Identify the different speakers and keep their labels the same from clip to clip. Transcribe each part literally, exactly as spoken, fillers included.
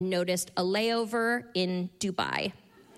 Speaker 1: noticed a layover in Dubai.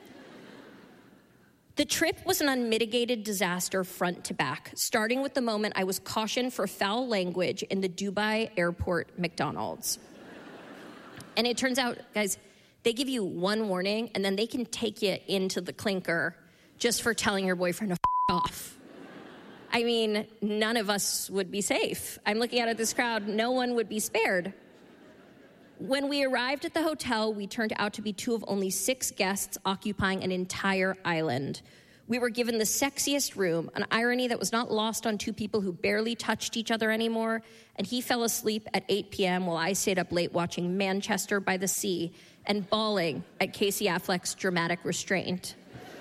Speaker 1: The trip was an unmitigated disaster front to back, starting with the moment I was cautioned for foul language in the Dubai airport McDonald's. And it turns out, guys, they give you one warning, and then they can take you into the clinker just for telling your boyfriend to f*** off. I mean, none of us would be safe. I'm looking out at this crowd. No one would be spared. When we arrived at the hotel, we turned out to be two of only six guests occupying an entire island. We were given the sexiest room, an irony that was not lost on two people who barely touched each other anymore, and he fell asleep at eight p.m. while I stayed up late watching Manchester by the Sea and bawling at Casey Affleck's dramatic restraint.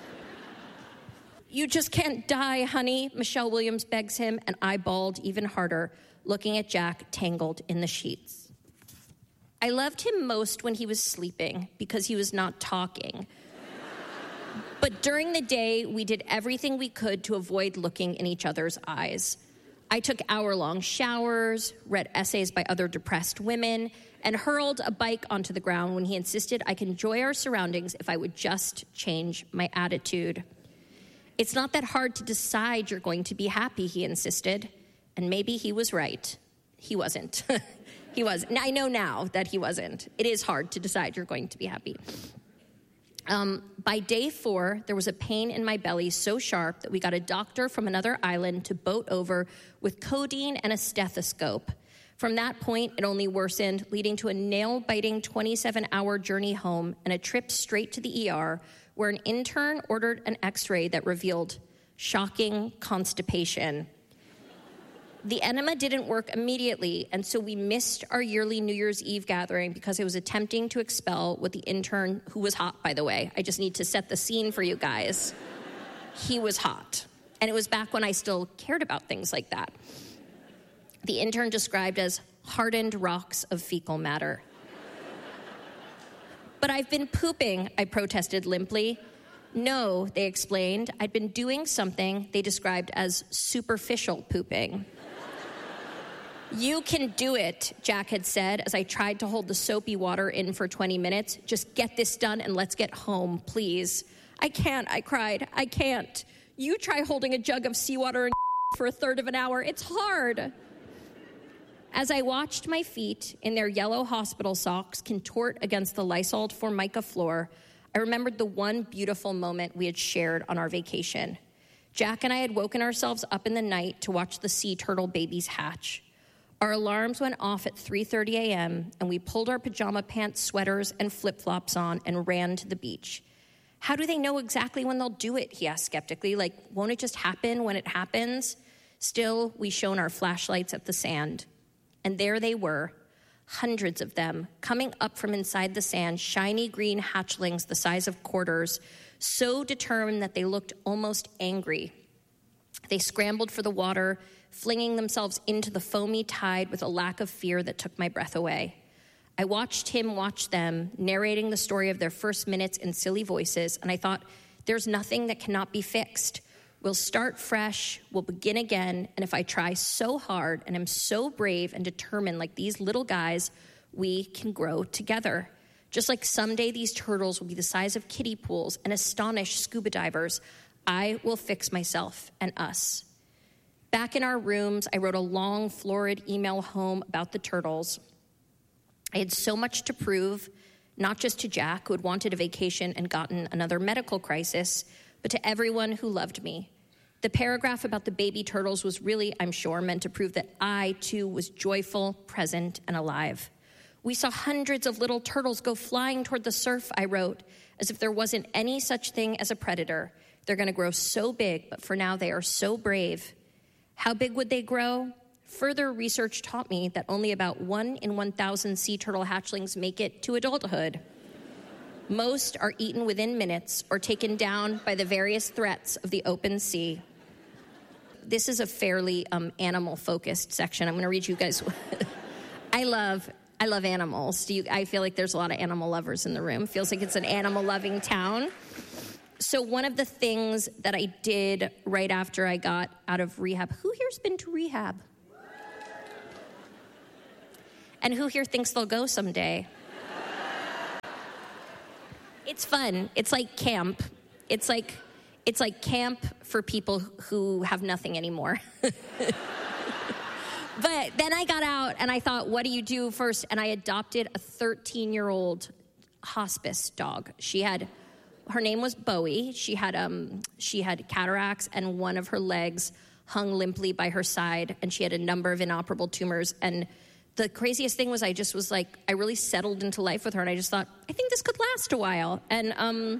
Speaker 1: "You just can't die, honey," Michelle Williams begs him, and I bawled even harder, looking at Jack tangled in the sheets. I loved him most when he was sleeping because he was not talking. But during the day, we did everything we could to avoid looking in each other's eyes. I took hour-long showers, read essays by other depressed women, and hurled a bike onto the ground when he insisted I could enjoy our surroundings if I would just change my attitude. "It's not that hard to decide you're going to be happy," he insisted. And maybe he was right. He wasn't. He was. I know now that he wasn't. It is hard to decide you're going to be happy. Um, by day four, there was a pain in my belly so sharp that we got a doctor from another island to boat over with codeine and a stethoscope. From that point, it only worsened, leading to a nail-biting twenty-seven hour journey home and a trip straight to the E R, where an intern ordered an x-ray that revealed shocking constipation. The enema didn't work immediately, and so we missed our yearly New Year's Eve gathering because I was attempting to expel what the intern, who was hot, by the way. I just need to set the scene for you guys. He was hot. And it was back when I still cared about things like that. The intern described as hardened rocks of fecal matter. "But I've been pooping," I protested limply. "No," they explained. I'd been doing something they described as superficial pooping. "You can do it," Jack had said as I tried to hold the soapy water in for twenty minutes. "Just get this done and let's get home, please." "I can't," I cried. "I can't. You try holding a jug of seawater and for a third of an hour. It's hard." As I watched my feet in their yellow hospital socks contort against the Lysoled Formica floor, I remembered the one beautiful moment we had shared on our vacation. Jack and I had woken ourselves up in the night to watch the sea turtle babies hatch. Our alarms went off at three thirty a.m., and we pulled our pajama pants, sweaters, and flip-flops on and ran to the beach. "How do they know exactly when they'll do it?" he asked skeptically. "Like, won't it just happen when it happens?" Still, we shone our flashlights at the sand. And there they were, hundreds of them, coming up from inside the sand, shiny green hatchlings the size of quarters, so determined that they looked almost angry. They scrambled for the water, flinging themselves into the foamy tide with a lack of fear that took my breath away. I watched him watch them, narrating the story of their first minutes in silly voices, and I thought, there's nothing that cannot be fixed. We'll start fresh, we'll begin again, and if I try so hard and am so brave and determined like these little guys, we can grow together. Just like someday these turtles will be the size of kiddie pools and astonish scuba divers, I will fix myself and us. Back in our rooms, I wrote a long, florid email home about the turtles. I had so much to prove, not just to Jack, who had wanted a vacation and gotten another medical crisis, but to everyone who loved me. The paragraph about the baby turtles was really, I'm sure, meant to prove that I, too, was joyful, present, and alive. "We saw hundreds of little turtles go flying toward the surf," I wrote, as if there wasn't any such thing as a predator. "They're going to grow so big, but for now they are so brave." How big would they grow? Further research taught me that only about one in one thousand sea turtle hatchlings make it to adulthood. Most are eaten within minutes or taken down by the various threats of the open sea. This is a fairly um, animal-focused section. I'm going to read you guys. I love I love animals. Do you, I feel like there's a lot of animal lovers in the room. Feels like it's an animal-loving town. So one of the things that I did right after I got out of rehab, who here's been to rehab? And who here thinks they'll go someday? It's fun. It's like camp. It's like it's like camp for people who have nothing anymore. But then I got out and I thought, what do you do first? And I adopted a thirteen-year-old hospice dog. She had, her name was Bowie. She had um she had cataracts and one of her legs hung limply by her side, and she had a number of inoperable tumors. And the craziest thing was I just was like, I really settled into life with her, and I just thought, I think this could last a while. And um,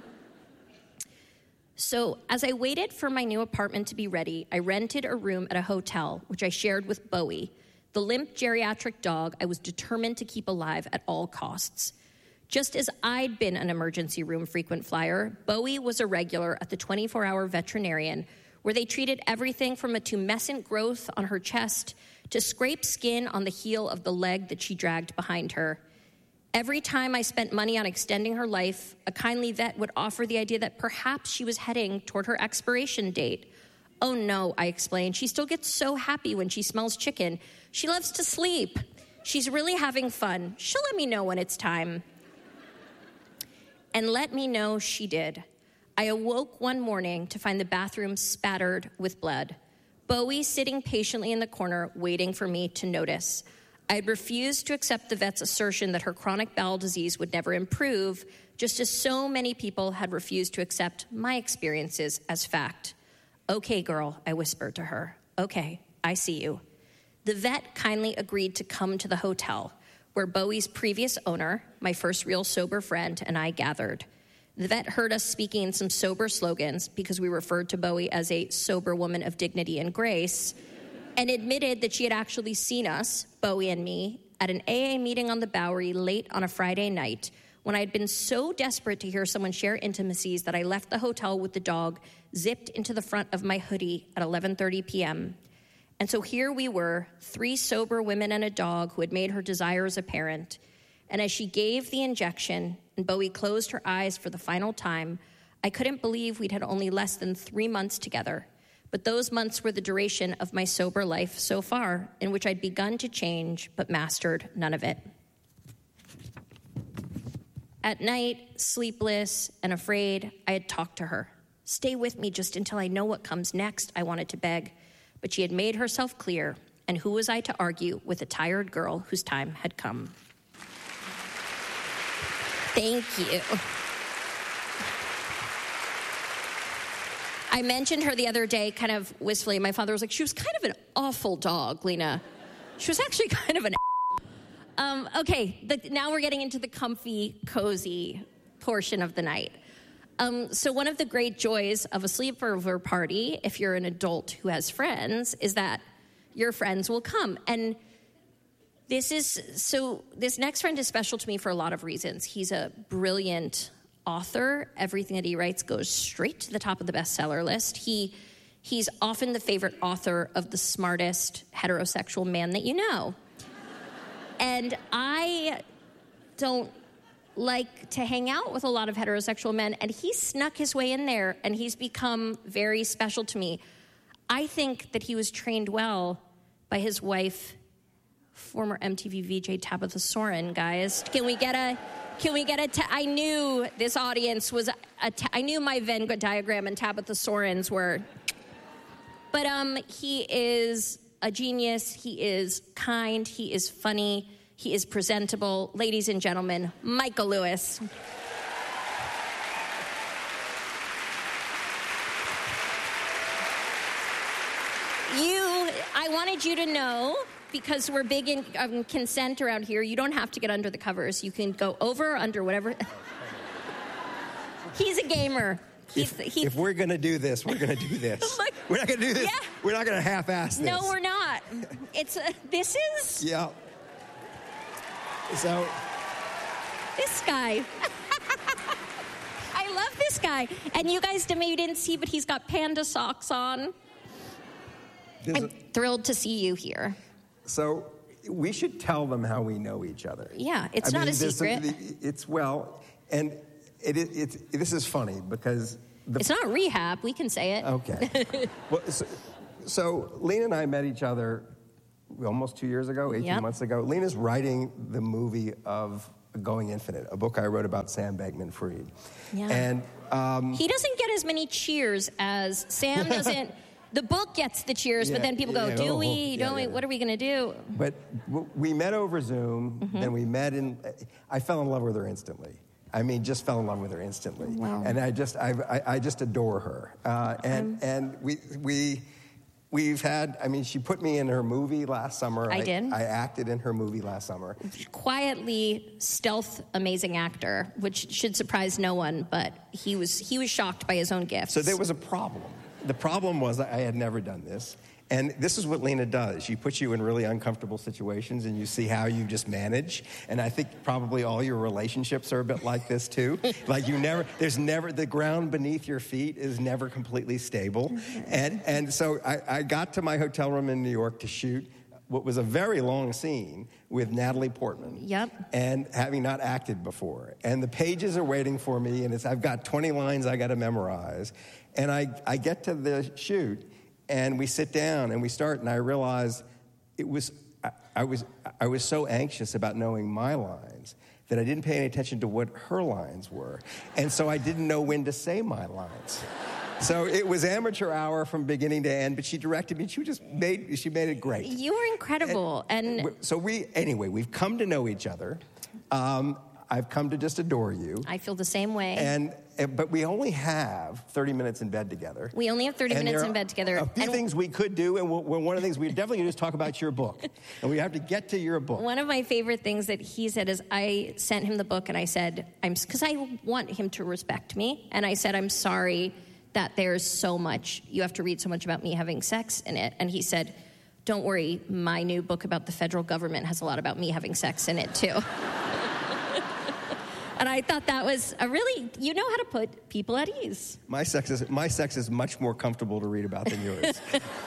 Speaker 1: so as I waited for my new apartment to be ready, I rented a room at a hotel, which I shared with Bowie, the limp geriatric dog I was determined to keep alive at all costs. Just as I'd been an emergency room frequent flyer, Bowie was a regular at the twenty-four hour veterinarian, where they treated everything from a tumescent growth on her chest to scraped skin on the heel of the leg that she dragged behind her. Every time I spent money on extending her life, a kindly vet would offer the idea that perhaps she was heading toward her expiration date. Oh no, I explained. She still gets so happy when she smells chicken. She loves to sleep. She's really having fun. She'll let me know when it's time. And let me know she did. I awoke one morning to find the bathroom spattered with blood. Bowie sitting patiently in the corner, waiting for me to notice. I had refused to accept the vet's assertion that her chronic bowel disease would never improve, just as so many people had refused to accept my experiences as fact. Okay, girl, I whispered to her. Okay, I see you. The vet kindly agreed to come to the hotel, where Bowie's previous owner, my first real sober friend, and I gathered. The vet heard us speaking in some sober slogans because we referred to Bowie as a sober woman of dignity and grace, and admitted that she had actually seen us, Bowie and me, at an A A meeting on the Bowery late on a Friday night when I had been so desperate to hear someone share intimacies that I left the hotel with the dog zipped into the front of my hoodie at eleven thirty p.m. And so here we were, three sober women and a dog who had made her desires apparent. And as she gave the injection and Bowie closed her eyes for the final time, I couldn't believe we'd had only less than three months together. But those months were the duration of my sober life so far, in which I'd begun to change but mastered none of it. At night, sleepless and afraid, I had talked to her. Stay with me just until I know what comes next, I wanted to beg. But she had made herself clear, and who was I to argue with a tired girl whose time had come? Thank you. I mentioned her the other day kind of wistfully. My father was like, she was kind of an awful dog, Lena. She was actually kind of an um, okay, the, now we're getting into the comfy, cozy portion of the night. Um, so one of the great joys of a sleepover party, if you're an adult who has friends, is that your friends will come. And this is, so this next friend is special to me for a lot of reasons. He's a brilliant author. Everything that he writes goes straight to the top of the bestseller list. He he's often the favorite author of the smartest heterosexual man that you know. And I don't like to hang out with a lot of heterosexual men, and he snuck his way in there, and he's become very special to me. I think that he was trained well by his wife, former M T V V J Tabitha Soren, guys. Can we get a... Can we get a... Ta- I knew this audience was... A ta- I knew my Venn diagram and Tabitha Soren's were... But um, he is a genius. He is kind. He is funny. He is presentable. Ladies and gentlemen, Michael Lewis. You... I wanted you to know... Because we're big in um, consent around here, you don't have to get under the covers. You can go over, under, whatever. He's a gamer. He's,
Speaker 2: if,
Speaker 1: he,
Speaker 2: if we're going to do this, we're going to do this.
Speaker 1: Look,
Speaker 2: we're not going to do this.
Speaker 1: Yeah.
Speaker 2: We're not going to half-ass this.
Speaker 1: No, we're not. It's uh, this is...
Speaker 2: Yeah. So...
Speaker 1: This guy. I love this guy. And you guys, maybe didn't see, but he's got panda socks on.
Speaker 2: I'm
Speaker 1: a... thrilled to see you here.
Speaker 2: So we should tell them how we know each other.
Speaker 1: Yeah, it's
Speaker 2: I
Speaker 1: not
Speaker 2: mean,
Speaker 1: a secret.
Speaker 2: Some, it's, well, and it, it, it's, this is funny because... The,
Speaker 1: it's not rehab. We can say it.
Speaker 2: Okay. well, so, so Lena and I met each other almost two years ago, eighteen yep. months ago. Lena's writing the movie of Going Infinite, a book I wrote about Sam Bankman-Fried.
Speaker 1: Yeah.
Speaker 2: And um,
Speaker 1: he doesn't get as many cheers as Sam doesn't. The book gets the cheers,
Speaker 2: yeah,
Speaker 1: but then people go,
Speaker 2: yeah,
Speaker 1: do
Speaker 2: oh,
Speaker 1: we?
Speaker 2: yeah,
Speaker 1: Don't
Speaker 2: yeah.
Speaker 1: we? What are we going to do?
Speaker 2: But w- we met over Zoom,
Speaker 1: Mm-hmm.
Speaker 2: then we met in, I fell in love with her instantly. I mean, just fell in love with her instantly.
Speaker 1: Wow.
Speaker 2: And I just, I, I, I just adore her. Uh, and, and we, we, we've had, I mean, she put me in her movie last summer.
Speaker 1: I, I did.
Speaker 2: I acted in her movie last summer.
Speaker 1: Quietly, stealth, amazing actor, which should surprise no one, but he was, he was shocked by his own gifts.
Speaker 2: So there was a problem. The problem was I had never done this. And this is what Lena does. She puts you in really uncomfortable situations and you see how you just manage. And I think probably all your relationships are a bit like this too. Like you never, there's never, the ground beneath your feet is never completely stable. And, and so I, I got to my hotel room in New York to shoot what was a very long scene with Natalie Portman.
Speaker 1: Yep.
Speaker 2: And having not acted before. And the pages are waiting for me and it's, I've got twenty lines I got to memorize. And I, I get to the shoot, and we sit down, and we start, and I realize it was I, I was I was so anxious about knowing my lines that I didn't pay any attention to what her lines were, and so I didn't know when to say my lines. So it was amateur hour from beginning to end, but she directed me. She just made she made it great.
Speaker 1: You were incredible, and, and
Speaker 2: so we anyway we've come to know each other. Um, I've come to just adore you.
Speaker 1: I feel the same way.
Speaker 2: And but we only have thirty minutes in bed together.
Speaker 1: We only have thirty
Speaker 2: and
Speaker 1: minutes
Speaker 2: there
Speaker 1: in bed together.
Speaker 2: A few
Speaker 1: and
Speaker 2: things we could do, and we'll, well, one of the things we definitely do is talk about your book. And we have to get to your book.
Speaker 1: One of my favorite things that he said is I sent him the book, and I said, "I'm," because I want him to respect me, and I said, "I'm sorry that there's so much, you have to read so much about me having sex in it." And he said, "Don't worry, my new book about the federal government has a lot about me having sex in it, too." And I thought that was a really, you know how to put people at ease.
Speaker 2: My sex is my sex is much more comfortable to read about than yours.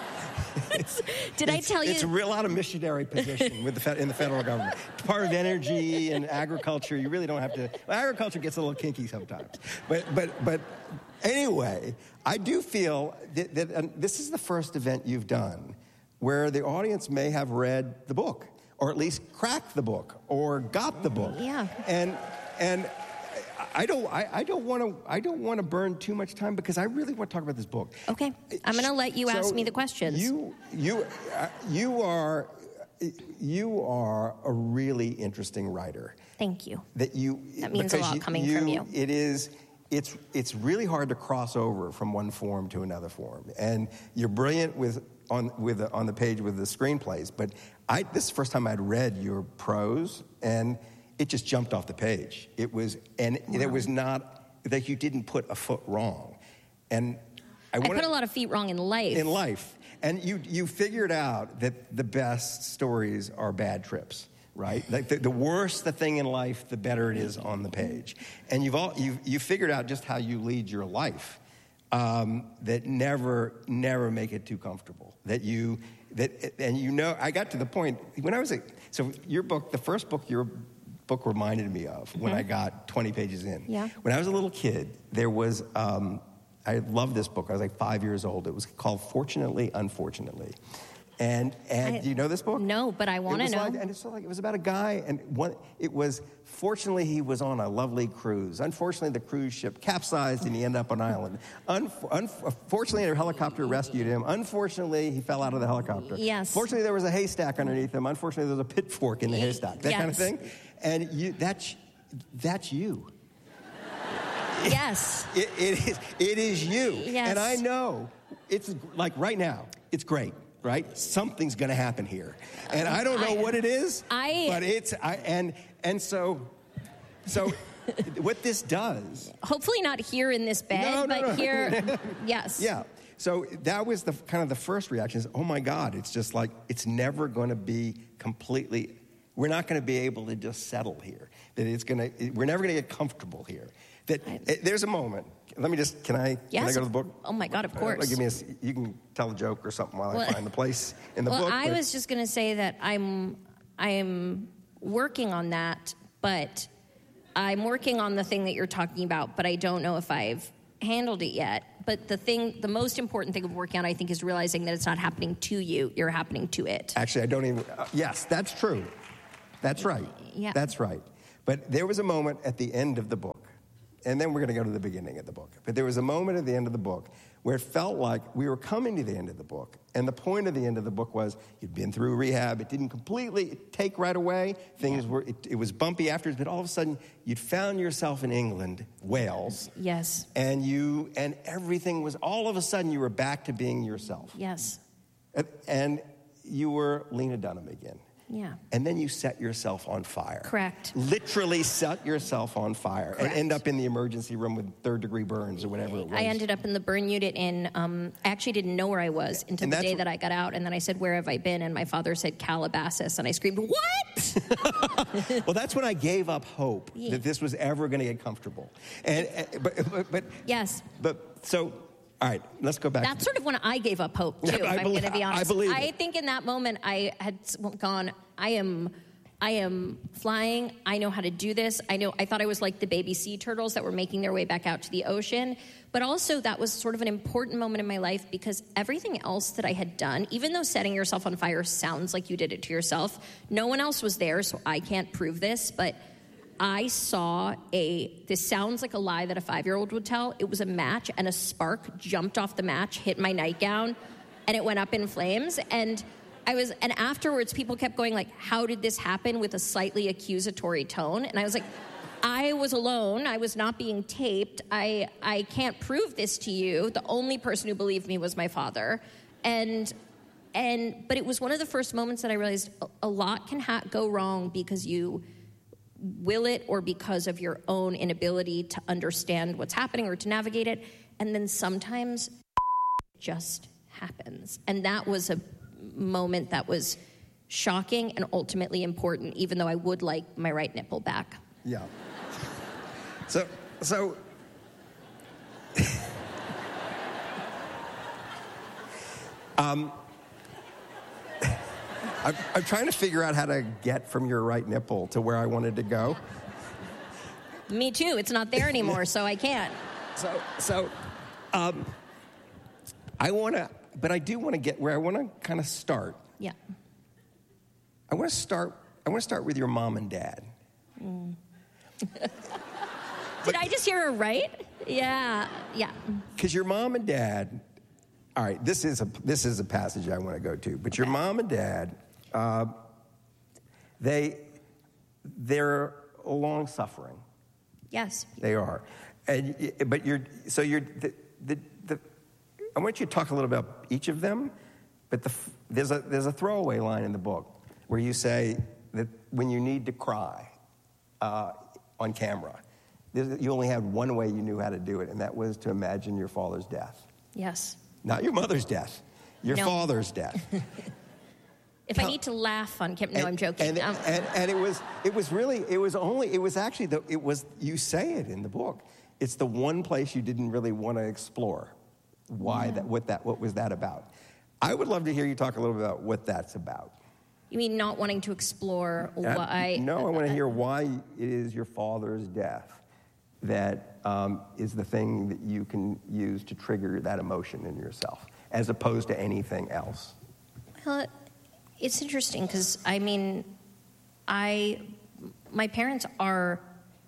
Speaker 1: Did I tell you?
Speaker 2: It's a real lot of missionary position with the fe- in the federal government. Part of energy and agriculture, you really don't have to. Well, agriculture gets a little kinky sometimes, but but but anyway, I do feel that, that and this is the first event you've done where the audience may have read the book, or at least cracked the book, or got the book.
Speaker 1: Yeah.
Speaker 2: And and. I don't. I, I don't want to. I don't want to burn too much time because I really want to talk about this book.
Speaker 1: Okay, I'm going to let you
Speaker 2: so
Speaker 1: ask me the questions.
Speaker 2: You, you, uh, you are, you are a really interesting writer.
Speaker 1: Thank you.
Speaker 2: That you.
Speaker 1: That means a lot
Speaker 2: you,
Speaker 1: coming
Speaker 2: you,
Speaker 1: from you.
Speaker 2: It is. It's it's really hard to cross over from one form to another form, and you're brilliant with on with the, on the page with the screenplays. But I this is the first time I'd read your prose and. It just jumped off the page. It was, and wow. There was not, that you didn't put a foot wrong. And I,
Speaker 1: I
Speaker 2: wanted,
Speaker 1: put a lot of feet wrong in life.
Speaker 2: In life. And you you figured out that the best stories are bad trips, right? Like the, the worse the thing in life, the better it is on the page. And you've all, you've, you figured out just how you lead your life, um, that never, never make it too comfortable. That you, that, and you know, I got to the point, when I was a, so your book, the first book your book reminded me of when mm-hmm. I got twenty pages in.
Speaker 1: Yeah.
Speaker 2: When I was a little kid, there was, um, I loved this book. I was like five years old. It was called Fortunately, Unfortunately. And and
Speaker 1: I,
Speaker 2: do you know this book?
Speaker 1: No, but I want to know.
Speaker 2: Like, and it's like it was about a guy, and one, it was, fortunately he was on a lovely cruise. Unfortunately, the cruise ship capsized and he ended up on an island. Unf- unfortunately, a helicopter rescued him. Unfortunately, he fell out of the helicopter.
Speaker 1: Yes.
Speaker 2: Fortunately, there was a haystack underneath him. Unfortunately, there was a pitchfork in the haystack. That
Speaker 1: yes.
Speaker 2: kind of thing. And you, that's, that's you.
Speaker 1: Yes.
Speaker 2: It, it is. It is you.
Speaker 1: Yes.
Speaker 2: And I know it's like right now. It's great. Right? Something's going to happen here, and I don't know I, what it is.
Speaker 1: I,
Speaker 2: but it's I, and and so so what this does.
Speaker 1: Hopefully not here in this bed,
Speaker 2: no, no,
Speaker 1: but
Speaker 2: no.
Speaker 1: here. Yes.
Speaker 2: Yeah. So that was the kind of the first reaction is, oh my God, it's just like it's never going to be completely. We're not going to be able to just settle here. That it's going to. We're never going to get comfortable here. That I, it, there's a moment. Let me just, can I,
Speaker 1: yes.
Speaker 2: can I go to the book?
Speaker 1: Oh my God, of course.
Speaker 2: Uh, give me a, you can tell a joke or something while
Speaker 1: well,
Speaker 2: I find the place in the
Speaker 1: well,
Speaker 2: book.
Speaker 1: Well, I
Speaker 2: but.
Speaker 1: was just going to say that I'm, I'm working on that, but I'm working on the thing that you're talking about, but I don't know if I've handled it yet. But the thing, the most important thing of working on, I think, is realizing that it's not happening to you, you're happening to it.
Speaker 2: Actually, I don't even, uh, yes, that's true. That's right.
Speaker 1: Yeah.
Speaker 2: That's right. But there was a moment at the end of the book, and then we're going to go to the beginning of the book. But there was a moment at the end of the book where it felt like we were coming to the end of the book. And the point of the end of the book was you'd been through rehab. It didn't completely take right away. Things yeah. were, it, it was bumpy afterwards, but all of a sudden you'd found yourself in England, Wales.
Speaker 1: Yes.
Speaker 2: And you, and everything was, all of a sudden you were back to being yourself.
Speaker 1: Yes.
Speaker 2: And, and you were Lena Dunham again.
Speaker 1: Yeah.
Speaker 2: And then you set yourself on fire.
Speaker 1: Correct.
Speaker 2: Literally set yourself on fire.
Speaker 1: Correct.
Speaker 2: And end up in the emergency room with third-degree burns or whatever it was.
Speaker 1: I ended up in the burn unit in, um, I actually didn't know where I was until
Speaker 2: and
Speaker 1: the day
Speaker 2: wh-
Speaker 1: that I got out. And then I said, where have I been? And my father said, Calabasas. And I screamed, what?
Speaker 2: Well, that's when I gave up hope
Speaker 1: yeah.
Speaker 2: that this was ever going to get comfortable. And, and but, but, but
Speaker 1: Yes.
Speaker 2: But, so... All right, let's go back.
Speaker 1: That's sort of when I gave up hope, too,
Speaker 2: I
Speaker 1: if I'm
Speaker 2: believe,
Speaker 1: going to be honest.
Speaker 2: I believe
Speaker 1: I
Speaker 2: it.
Speaker 1: think in that moment I had gone, I am I am flying. I know how to do this. I know. I thought I was like the baby sea turtles that were making their way back out to the ocean. But also that was sort of an important moment in my life because everything else that I had done, even though setting yourself on fire sounds like you did it to yourself, no one else was there, so I can't prove this, but I saw a, this sounds like a lie that a five-year-old would tell. It was a match, and a spark jumped off the match, hit my nightgown, and it went up in flames. And I was, and afterwards, people kept going like, how did this happen, with a slightly accusatory tone? And I was like, I was alone. I was not being taped. I, I can't prove this to you. The only person who believed me was my father. And, and, but it was one of the first moments that I realized a, a lot can ha- go wrong because you will it or because of your own inability to understand what's happening or to navigate it. And then sometimes it just happens. And that was a moment that was shocking and ultimately important, even though I would like my right nipple back.
Speaker 2: Yeah. So, so... um... I'm, I'm trying to figure out how to get from your right nipple to where I wanted to go.
Speaker 1: Me too. It's not there anymore, so I can't.
Speaker 2: So, so, um, I want to, but I do want to get where I want to kind of start.
Speaker 1: Yeah.
Speaker 2: I want to start. I want to start with your mom and dad.
Speaker 1: Mm. Did I just hear her right? Yeah. Yeah.
Speaker 2: Because your mom and dad. All right. This is a this is a passage I want to go to. But okay. Your mom and dad. Uh, they, they're long suffering.
Speaker 1: Yes.
Speaker 2: They are. And, but you're, so you're, the, the, the, I want you to talk a little about each of them, but the, there's a, there's a throwaway line in the book where you say that when you need to cry uh, on camera, you only had one way you knew how to do it, and that was to imagine your father's death.
Speaker 1: Yes.
Speaker 2: Not your mother's death, your
Speaker 1: no.
Speaker 2: father's death.
Speaker 1: If I need to laugh on camera, no,
Speaker 2: and,
Speaker 1: I'm joking.
Speaker 2: And,
Speaker 1: um,
Speaker 2: and, and it was, it was really, it was only, it was actually, the, it was, you say it in the book. It's the one place you didn't really want to explore. Why yeah. that, what that, what was that about? I would love to hear you talk a little bit about what that's about.
Speaker 1: You mean not wanting to explore why?
Speaker 2: Uh, no, I want to hear why it is your father's death that um, is the thing that you can use to trigger that emotion in yourself, as opposed to anything else.
Speaker 1: Well, it's interesting because, I mean, I, my parents are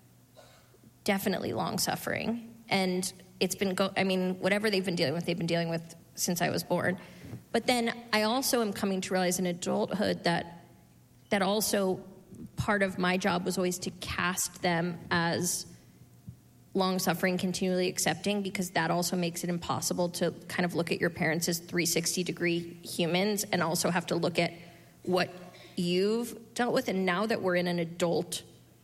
Speaker 1: definitely long-suffering, and it's been, go- I mean, whatever they've been dealing with, they've been dealing with since I was born. But then I also am coming to realize in adulthood that that also part of my job was always to cast them as long-suffering, continually accepting, because that also makes it impossible to kind of look at your parents as three hundred sixty degree humans and also have to look at what you've dealt with. And now that we're in an adult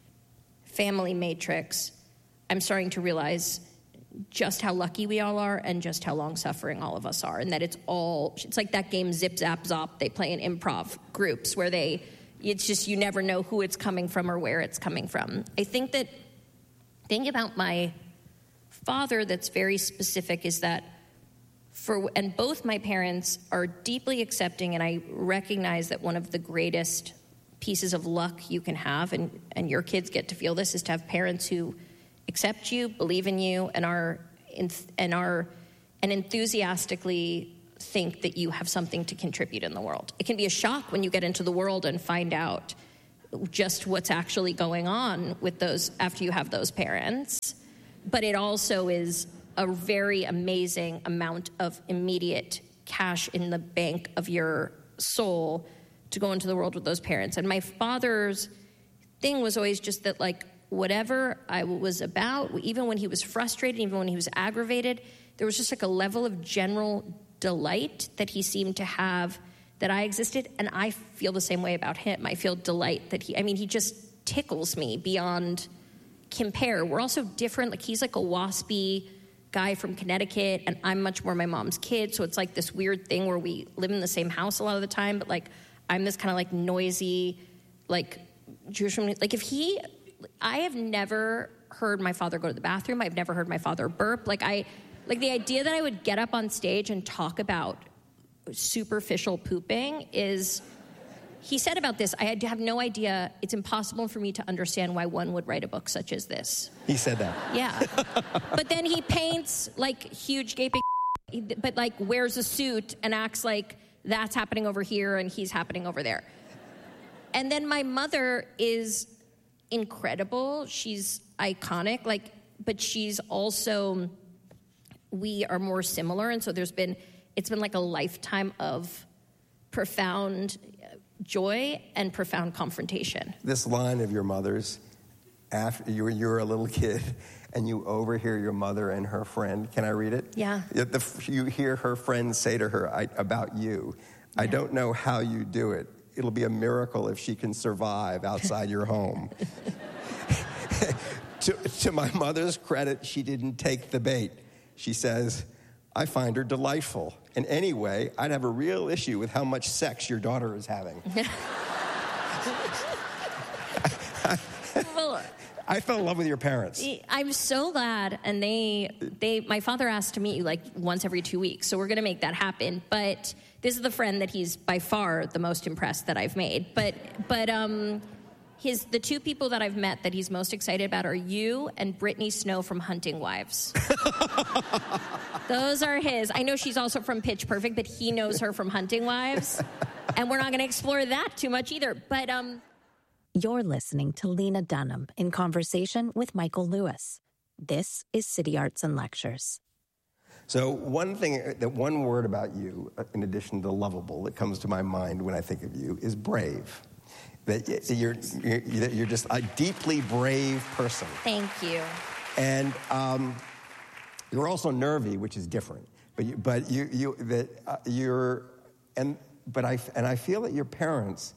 Speaker 1: family matrix, I'm starting to realize just how lucky we all are and just how long-suffering all of us are, and that it's all, it's like that game Zip Zap Zop they play in improv groups where they, it's just you never know who it's coming from or where it's coming from. I think that thing about my father that's very specific is that for, and both my parents are deeply accepting, and I recognize that one of the greatest pieces of luck you can have, and, and your kids get to feel this, is to have parents who accept you, believe in you, and are and are and enthusiastically think that you have something to contribute in the world. It can be a shock when you get into the world and find out just what's actually going on with those after you have those parents. But it also is a very amazing amount of immediate cash in the bank of your soul to go into the world with those parents. And my father's thing was always just that, like, whatever I was about, even when he was frustrated, even when he was aggravated, there was just like a level of general delight that he seemed to have that I existed. And I feel the same way about him. I feel delight that he, I mean, he just tickles me beyond compare. We're also different. Like, he's like a waspy guy from Connecticut, and I'm much more my mom's kid. So it's like this weird thing where we live in the same house a lot of the time, but like I'm this kind of like noisy, like Jewish woman. Like if he, I have never heard my father go to the bathroom. I've never heard my father burp. Like I, like the idea that I would get up on stage and talk about superficial pooping is, he said about this, I had to have no idea, it's impossible for me to understand why one would write a book such as this.
Speaker 2: He said that.
Speaker 1: Yeah. But then he paints like huge gaping, but like wears a suit and acts like that's happening over here and he's happening over there. And then my mother is incredible. She's iconic, like, but she's also, we are more similar. And so there's been, it's been like a lifetime of profound joy and profound confrontation.
Speaker 2: This line of your mother's, after you were, you were a little kid and you overhear your mother and her friend, can I read it?
Speaker 1: Yeah.
Speaker 2: The, you hear her friend say to her I, about you, yeah. I don't know how you do it. It'll be a miracle if she can survive outside your home. to, to my mother's credit, she didn't take the bait. She says, I find her delightful. And anyway, I'd have a real issue with how much sex your daughter is having.
Speaker 1: Well,
Speaker 2: I fell in love with your parents.
Speaker 1: I'm so glad. And they, they, my father asked to meet you like once every two weeks. So we're going to make that happen. But this is the friend that he's by far the most impressed that I've made. But, but, um, His, the two people that I've met that he's most excited about are you and Brittany Snow from Hunting Wives. Those are his. I know she's also from Pitch Perfect, but he knows her from Hunting Wives. And we're not going to explore that too much either. But um,
Speaker 3: You're listening to Lena Dunham in conversation with Michael Lewis. This is City Arts and Lectures.
Speaker 2: So one thing, that one word about you, in addition to lovable, that comes to my mind when I think of you is brave. That you're, you're, you're just a deeply brave person.
Speaker 1: Thank you.
Speaker 2: And um, you're also nervy, which is different. But you, but you, you that uh, you're, and but I and I feel that your parents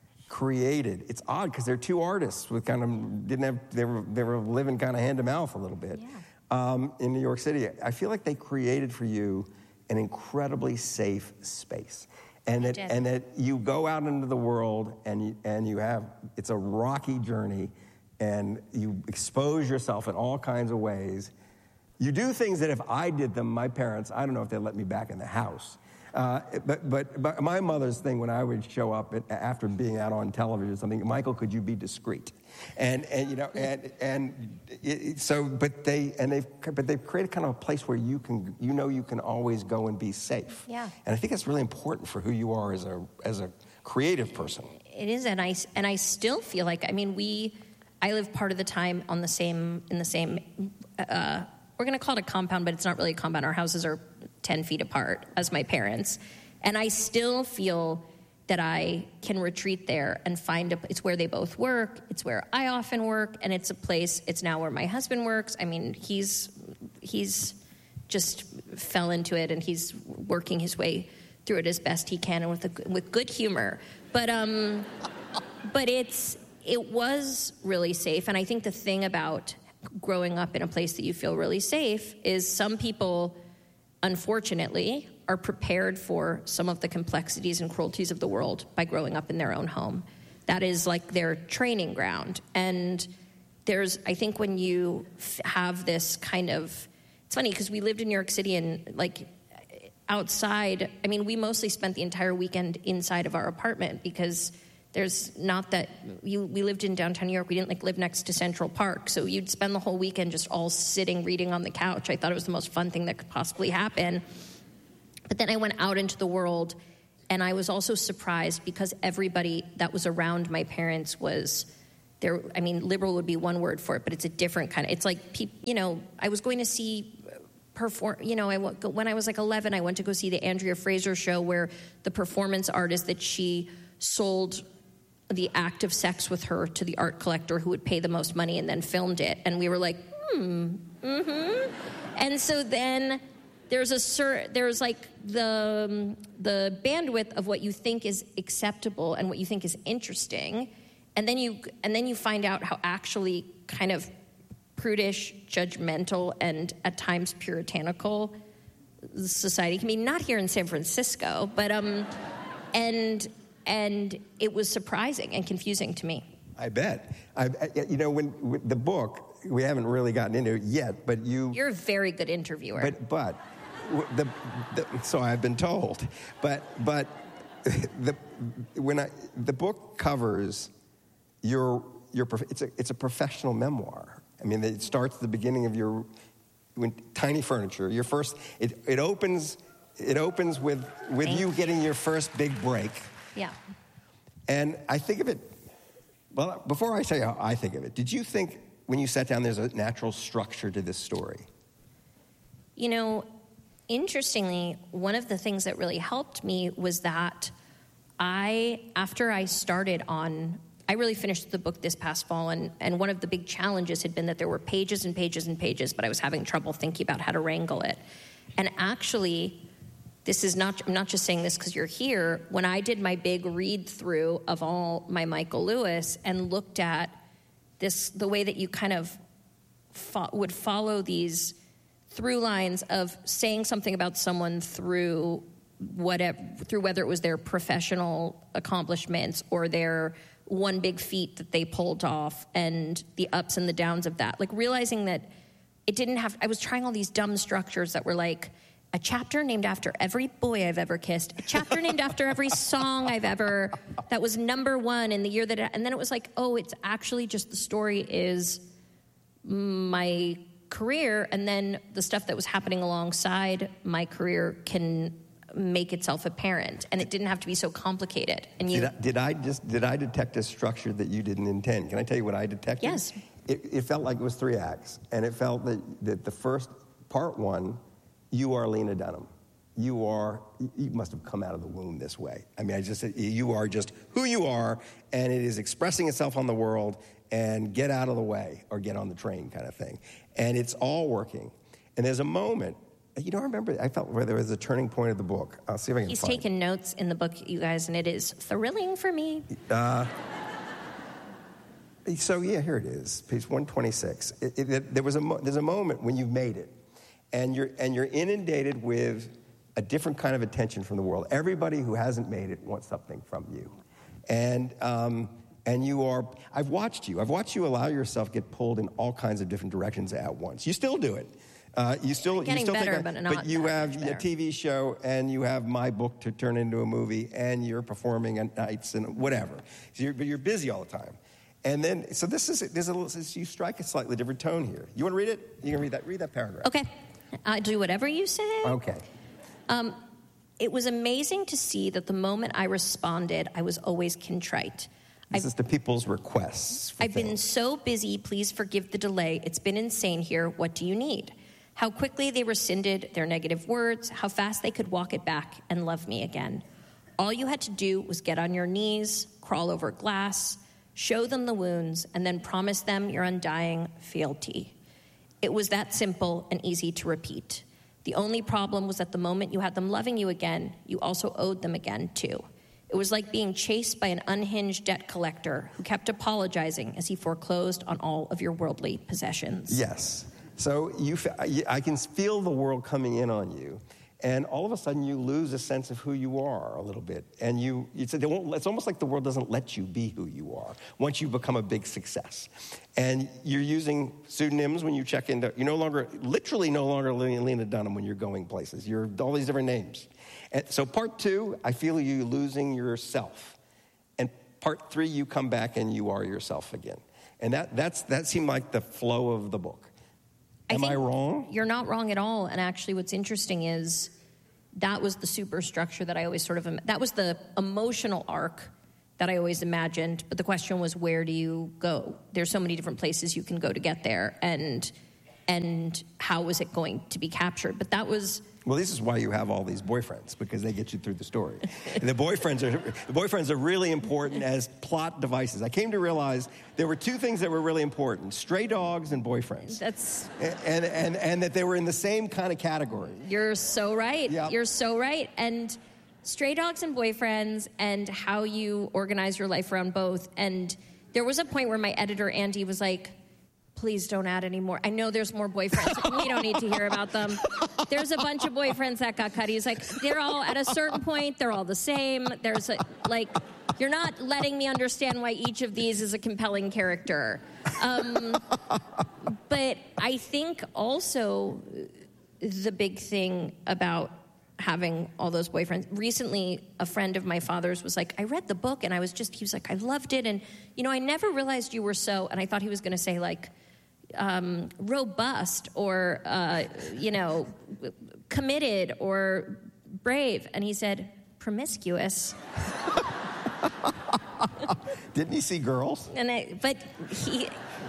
Speaker 2: created. It's odd because they're two artists with kind of didn't have they were they were living kind of hand to mouth a little bit.
Speaker 1: Yeah.
Speaker 2: Um, in New York City, I feel like they created for you an incredibly safe space. And that, and that you go out into the world and you, and you have, it's a rocky journey and you expose yourself in all kinds of ways. You do things that if I did them, my parents, I don't know if they'd let me back in the house. Uh, but, but but my mother's thing when I would show up at, after being out on television or something, Michael, could you be discreet? And and you know and and it, so but they and they've but they've created kind of a place where you can you know you can always go and be safe.
Speaker 1: Yeah.
Speaker 2: And I think that's really important for who you are as a as a creative person.
Speaker 1: It is, and I and I still feel like I mean we, I live part of the time on the same in the same. Uh, we're going to call it a compound, but it's not really a compound. Our houses are ten feet apart as my parents. And I still feel that I can retreat there and find a, it's where they both work. It's where I often work. And it's a place, it's now where my husband works. I mean, he's, he's just fell into it and he's working his way through it as best he can and with a, with good humor. But, um, but it's, it was really safe. And I think the thing about growing up in a place that you feel really safe is some people, unfortunately, are prepared for some of the complexities and cruelties of the world by growing up in their own home. That is like their training ground. And there's, I think when you f- have this kind of, it's funny because we lived in New York City and like outside, I mean, we mostly spent the entire weekend inside of our apartment because there's not that, you, we lived in downtown New York, we didn't like live next to Central Park, so you'd spend the whole weekend just all sitting, reading on the couch. I thought it was the most fun thing that could possibly happen. But then I went out into the world And I was also surprised because everybody that was around my parents was there. I mean, liberal would be one word for it, but it's a different kind of, it's like, you know, I was going to see perform, you know, I, when I was like eleven, I went to go see the Andrea Fraser show where the performance artist that she sold the act of sex with her to the art collector who would pay the most money and then filmed it. And we were like, hmm, mm-hmm. And so then there's a cer- there's like the um, the bandwidth of what you think is acceptable and what you think is interesting, and then you and then you find out how actually kind of prudish, judgmental, and at times puritanical society can be. Not here in San Francisco, but um, and and it was surprising and confusing to me.
Speaker 2: I bet. I, you know, when, when the book, we haven't really gotten into it yet, but you...
Speaker 1: You're a very good interviewer.
Speaker 2: But, but, the, the, so I've been told. But, but, the, when I, the book covers your, your, it's a, it's a professional memoir. I mean, it starts at the beginning of your, when, Tiny Furniture. Your first, it, it opens, it opens with, with you getting your first big break.
Speaker 1: Yeah.
Speaker 2: And I think of it, well, before I say how I think of it, did you think when you sat down there's a natural structure to this story?
Speaker 1: You know, interestingly, one of the things that really helped me was that I, after I started on, I really finished the book this past fall, and, and one of the big challenges had been that there were pages and pages and pages, but I was having trouble thinking about how to wrangle it. And actually, this is not, I'm not just saying this because you're here. When I did my big read-through of all my Michael Lewis and looked at this, the way that you kind of fo- would follow these through lines of saying something about someone through whatever, through whether it was their professional accomplishments or their one big feat that they pulled off and the ups and the downs of that. Like realizing that it didn't have, I was trying all these dumb structures that were like, a chapter named after every boy I've ever kissed, a chapter named after every song I've ever, that was number one in the year that, it, and then it was like, oh, it's actually just the story is my career, and then the stuff that was happening alongside my career can make itself apparent, and it didn't have to be so complicated. And you,
Speaker 2: did I, did I just did I detect a structure that you didn't intend? Can I tell you what I detected?
Speaker 1: Yes.
Speaker 2: It, it felt like it was three acts, and it felt that, that the first part one, you are Lena Dunham. You are, you must have come out of the womb this way. I mean, I just said, you are just who you are, and it is expressing itself on the world, and get out of the way, or get on the train kind of thing. And it's all working. And there's a moment, you know, I remember, I felt where there was a turning point of the book. I'll see if I can
Speaker 1: He's
Speaker 2: find
Speaker 1: taken
Speaker 2: it.
Speaker 1: notes in the book, you guys, and it is thrilling for me.
Speaker 2: Uh, so, yeah, here it is, page one twenty-six. It, it, it, there was a mo- there's a moment when you've made it. And you're and you're inundated with a different kind of attention from the world. Everybody who hasn't made it wants something from you, and um, and you are. I've watched you. I've watched you allow yourself get pulled in all kinds of different directions at once. You still do it. Uh, you still
Speaker 1: Getting
Speaker 2: you still
Speaker 1: better,
Speaker 2: take a,
Speaker 1: but not
Speaker 2: you
Speaker 1: that
Speaker 2: have
Speaker 1: much
Speaker 2: a
Speaker 1: better.
Speaker 2: T V show, and you have my book to turn into a movie, and you're performing at nights and whatever. So you're, but you're busy all the time. And then, so this is there's a little, you strike a slightly different tone here. You want to read it? You can read that. Read that paragraph.
Speaker 1: Okay. I do whatever you say.
Speaker 2: Okay.
Speaker 1: Um, it was amazing to see that the moment I responded, I was always contrite.
Speaker 2: This
Speaker 1: I've,
Speaker 2: is the people's requests. For
Speaker 1: I've
Speaker 2: things.
Speaker 1: been so busy, please forgive the delay. It's been insane here. What do you need? How quickly they rescinded their negative words, how fast they could walk it back and love me again. All you had to do was get on your knees, crawl over glass, show them the wounds, and then promise them your undying fealty. It was that simple and easy to repeat. The only problem was that the moment you had them loving you again, you also owed them again, too. It was like being chased by an unhinged debt collector who kept apologizing as he foreclosed on all of your worldly possessions.
Speaker 2: Yes. So you, I can feel the world coming in on you, and all of a sudden you lose a sense of who you are a little bit. And you, it's, it won't, it's almost like the world doesn't let you be who you are once you become a big success. And you're using pseudonyms when you check into, you're no longer, literally no longer Lena Dunham when you're going places. You're all these different names. And so part two, I feel you losing yourself. And part three, you come back and you are yourself again. And that, that's, that seemed like the flow of the book. Am
Speaker 1: I,
Speaker 2: I wrong?
Speaker 1: You're not wrong at all. And actually what's interesting is that was the superstructure that I always sort of, that was the emotional arc that I always imagined. But the question was, where do you go? There's so many different places you can go to get there. And and how was it going to be captured? But that was...
Speaker 2: Well, this is why you have all these boyfriends, because they get you through the story. And the boyfriends are the boyfriends are really important as plot devices. I came to realize there were two things that were really important: stray dogs and boyfriends.
Speaker 1: That's
Speaker 2: and and and, and that they were in the same kind of category.
Speaker 1: You're so right.
Speaker 2: Yep.
Speaker 1: You're so right. And stray dogs and boyfriends, and how you organize your life around both. And there was a point where my editor Andy was like, please don't add any more. I know there's more boyfriends. We don't need to hear about them. There's a bunch of boyfriends that got cut. He's like, they're all, at a certain point, they're all the same. There's a, like, you're not letting me understand why each of these is a compelling character. Um, but I think also the big thing about having all those boyfriends. Recently, a friend of my father's was like, I read the book and I was just, he was like, I loved it. And, you know, I never realized you were so, and I thought he was going to say like, um, robust or, uh, you know, committed or brave. And he said, promiscuous.
Speaker 2: Didn't he see girls?
Speaker 1: And I, but he,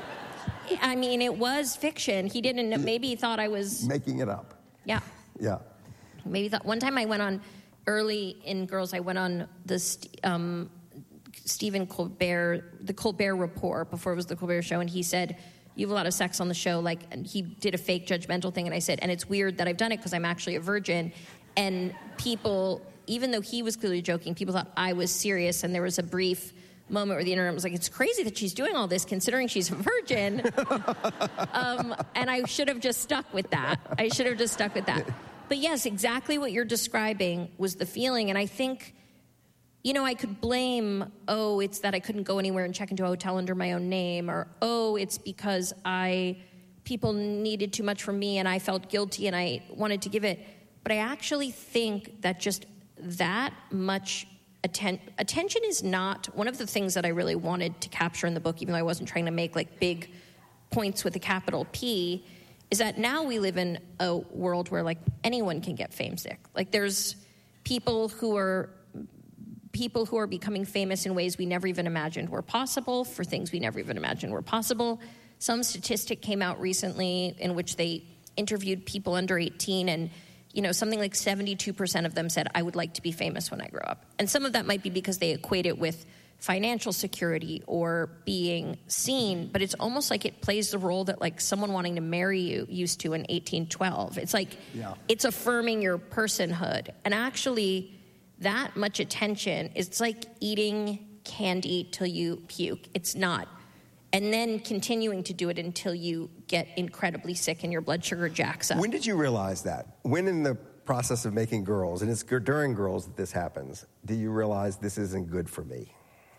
Speaker 1: I mean, it was fiction. He didn't know, maybe he thought I was...
Speaker 2: Making it up.
Speaker 1: Yeah.
Speaker 2: Yeah.
Speaker 1: Maybe that one time I went on, early in Girls, I went on the um, Stephen Colbert, the Colbert Report, before it was the Colbert Show, and he said, you have a lot of sex on the show, like, and he did a fake judgmental thing, and I said, and it's weird that I've done it because I'm actually a virgin, and people, even though he was clearly joking, people thought I was serious, and there was a brief moment where the internet was like, it's crazy that she's doing all this considering she's a virgin. um, and I should have just stuck with that. I should have just stuck with that. But yes, exactly what you're describing was the feeling. And I think, you know, I could blame, oh, it's that I couldn't go anywhere and check into a hotel under my own name, or, oh, it's because I, people needed too much from me and I felt guilty and I wanted to give it. But I actually think that just that much atten- attention is not, one of the things that I really wanted to capture in the book, even though I wasn't trying to make like big points with a capital P, is that now we live in a world where, like, anyone can get fame sick. Like, there's people who are people who are becoming famous in ways we never even imagined were possible, for things we never even imagined were possible. Some statistic came out recently in which they interviewed people under eighteen, and, you know, something like seventy-two percent of them said, I would like to be famous when I grow up. And some of that might be because they equate it with financial security or being seen, but it's almost like it plays the role that, like, someone wanting to marry you used to in eighteen twelve. It's like, yeah. It's affirming your personhood. And actually, that much attention, it's like eating candy till you puke. It's not. And then continuing to do it until you get incredibly sick and your blood sugar jacks up.
Speaker 2: When did you realize that? When in the process of making Girls, and it's during Girls that this happens, do you realize this isn't good for me?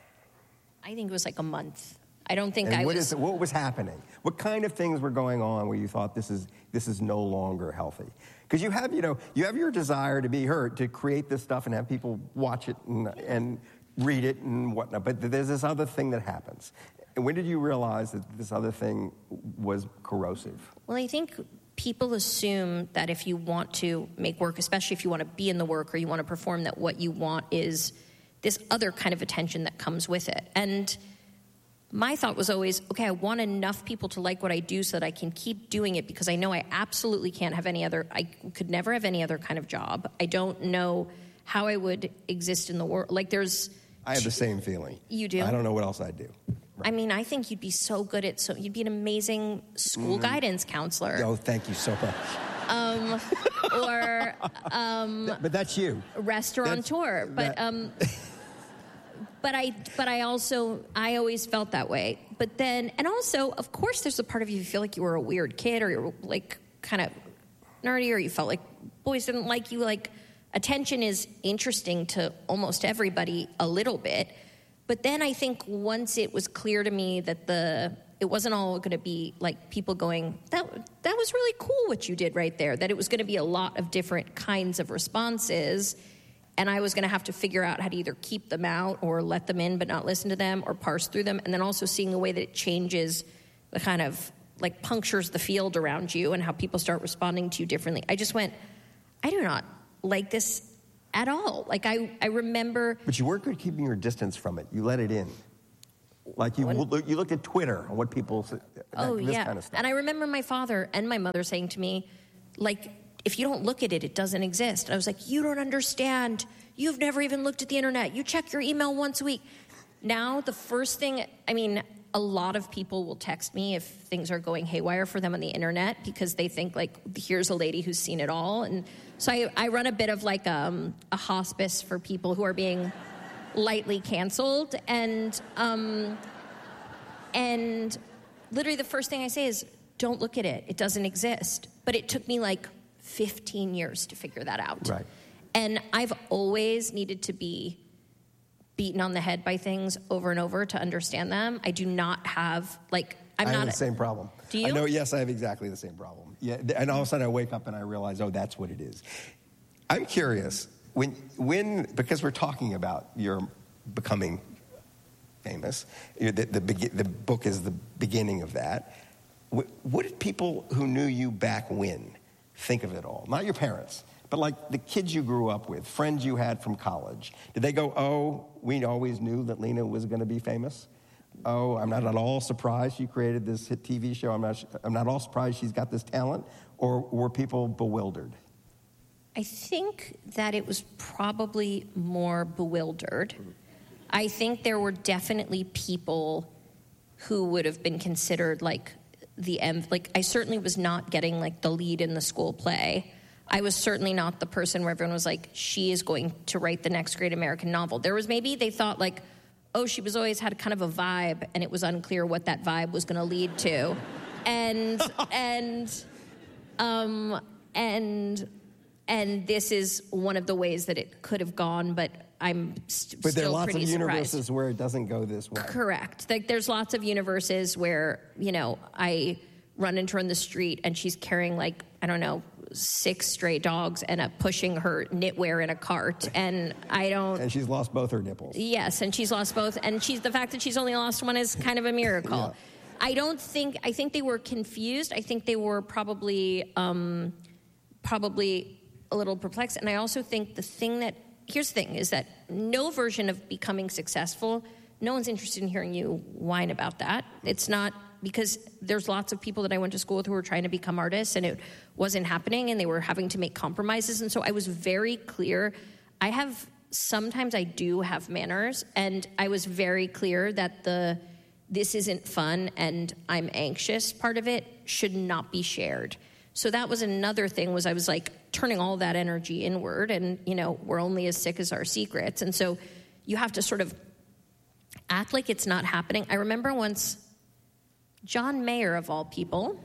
Speaker 1: I think it was like a month. I don't think
Speaker 2: and
Speaker 1: I
Speaker 2: what
Speaker 1: was...
Speaker 2: Is, what was happening? What kind of things were going on where you thought this is this is no longer healthy? Because you have, you know, you have your desire to be heard, to create this stuff and have people watch it and, and read it and whatnot. But there's this other thing that happens. And when did you realize that this other thing was corrosive?
Speaker 1: Well, I think people assume that if you want to make work, especially if you want to be in the work or you want to perform, that what you want is this other kind of attention that comes with it. And my thought was always, okay, I want enough people to like what I do so that I can keep doing it, because I know I absolutely can't have any other, I could never have any other kind of job. I don't know how I would exist in the world. Like, there's...
Speaker 2: I have the same feeling.
Speaker 1: You do?
Speaker 2: I don't know what else I'd do.
Speaker 1: Right. I mean, I think you'd be so good at, so you'd be an amazing school mm-hmm. guidance counselor.
Speaker 2: Oh, thank you so much.
Speaker 1: Um, or... Um,
Speaker 2: but that's you.
Speaker 1: Restaurateur. That's, but... That, um, But I, but I also, I always felt that way. But then, and also, of course, there's a part of you you feel like you were a weird kid, or you're like kind of nerdy, or you felt like boys didn't like you. Like, attention is interesting to almost everybody a little bit. But then I think once it was clear to me that the, it wasn't all going to be like people going, that that was really cool what you did right there. That it was going to be a lot of different kinds of responses. And I was going to have to figure out how to either keep them out or let them in but not listen to them, or parse through them. And then also seeing the way that it changes, the kind of, like, punctures the field around you and how people start responding to you differently. I just went, I do not like this at all. Like, I, I remember...
Speaker 2: But you weren't good keeping your distance from it. You let it in. Like, you when, you looked at Twitter and what people... That,
Speaker 1: oh,
Speaker 2: this
Speaker 1: yeah.
Speaker 2: kind of stuff.
Speaker 1: And I remember my father and my mother saying to me, like, if you don't look at it, it doesn't exist. And I was like, you don't understand. You've never even looked at the internet. You check your email once a week. Now, the first thing... I mean... A lot of people will text me if things are going haywire for them on the internet because they think, like, here's a lady who's seen it all. And so I, I run a bit of, like, um, a hospice for people who are being lightly canceled. And, um, and literally the first thing I say is, don't look at it. It doesn't exist. But it took me, like, fifteen years to figure that out.
Speaker 2: Right.
Speaker 1: And I've always needed to be beaten on the head by things over and over to understand them. I do not have, like, I'm
Speaker 2: I
Speaker 1: not...
Speaker 2: have the same problem.
Speaker 1: Do you?
Speaker 2: I know, yes, I have exactly the same problem. Yeah, and all of a sudden I wake up and I realize, oh, that's what it is. I'm curious, when, when because we're talking about your becoming famous, the, the, the book is the beginning of that, what, what did people who knew you back when think of it all? Not your parents, but like the kids you grew up with, friends you had from college. Did they go, oh, we always knew that Lena was going to be famous? Oh, I'm not at all surprised she created this hit T V show. I'm not, I'm not at all surprised she's got this talent. Or were people bewildered?
Speaker 1: I think that it was probably more bewildered. I think there were definitely people who would have been considered like the end. Like, I certainly was not getting like the lead in the school play. I was certainly not the person where everyone was like, she is going to write the next great American novel. There was maybe, they thought like, oh, she was always had kind of a vibe, and it was unclear what that vibe was going to lead to. And, and, um, and, and this is one of the ways that it could have gone, but I'm st-
Speaker 2: but
Speaker 1: still
Speaker 2: there are lots
Speaker 1: pretty
Speaker 2: of universes
Speaker 1: surprised.
Speaker 2: Where it doesn't go this way.
Speaker 1: Correct. Like, there's lots of universes where, you know, I run into her in the street, and she's carrying, like, I don't know, six stray dogs and a, pushing her knitwear in a cart, and I don't...
Speaker 2: And she's lost both her nipples.
Speaker 1: Yes, and she's lost both, and she's the fact that she's only lost one is kind of a miracle. Yeah. I don't think... I think they were confused. I think they were probably, um, probably a little perplexed, and I also think the thing that... Here's the thing, is that no version of becoming successful, no one's interested in hearing you whine about that. It's not... Because there's lots of people that I went to school with who were trying to become artists, and it wasn't happening, and they were having to make compromises. And so I was very clear. I have, sometimes I do have manners, and I was very clear that the this isn't fun and I'm anxious part of it should not be shared. So that was another thing, was I was like turning all that energy inward, and, you know, we're only as sick as our secrets. And so you have to sort of act like it's not happening. I remember once... John Mayer, of all people.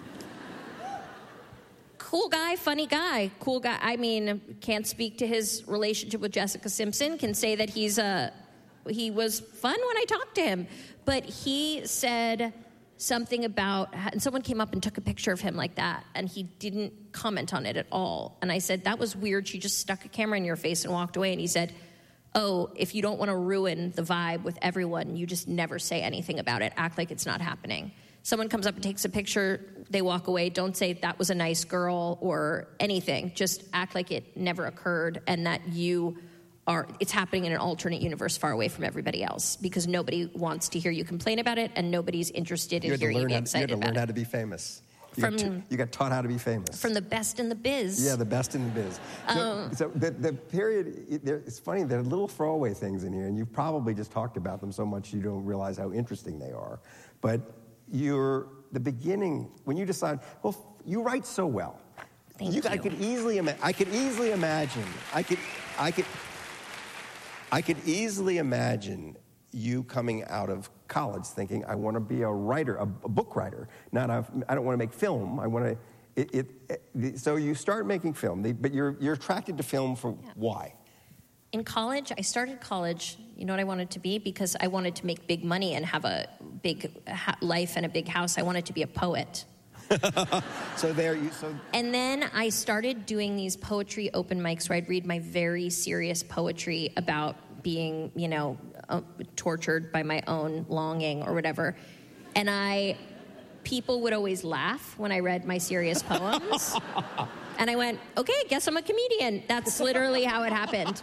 Speaker 1: Cool guy, funny guy, cool guy. I mean, can't speak to his relationship with Jessica Simpson, can say that he's a, he was fun when I talked to him. But he said something about, and someone came up and took a picture of him like that, and he didn't comment on it at all. And I said, that was weird. She just stuck a camera in your face and walked away. And he said, oh, if you don't want to ruin the vibe with everyone, you just never say anything about it. Act like it's not happening. Someone comes up and takes a picture, they walk away. Don't say that was a nice girl or anything. Just act like it never occurred, and that you are, it's happening in an alternate universe far away from everybody else, because nobody wants to hear you complain about it, and nobody's interested in hearing you get excited about it.
Speaker 2: You had to learn how to be famous. You,
Speaker 1: From,
Speaker 2: got t- you got taught how to be famous.
Speaker 1: From the best in the biz.
Speaker 2: Yeah, the best in the biz. So,
Speaker 1: um,
Speaker 2: so the, the period, it, it's funny, there are little throwaway things in here, and you've probably just talked about them so much you don't realize how interesting they are. But you're, the beginning, when you decide, well, you write so well.
Speaker 1: Thank
Speaker 2: you.
Speaker 1: you.
Speaker 2: I could easily, ima- I could easily imagine, I could, I could, I could easily imagine you coming out of college thinking, I want to be a writer, a, a book writer. Not a, I don't want to make film. I want to. It, it, it, so you start making film, but you're you're attracted to film for yeah. why?
Speaker 1: In college, I started college. You know what I wanted to be? Because I wanted to make big money and have a big ha- life and a big house. I wanted to be a poet.
Speaker 2: so there you. So.
Speaker 1: And then I started doing these poetry open mics where I'd read my very serious poetry about being, you know, uh, tortured by my own longing or whatever. And I, people would always laugh when I read my serious poems. And I went, okay, guess I'm a comedian. That's literally how it happened.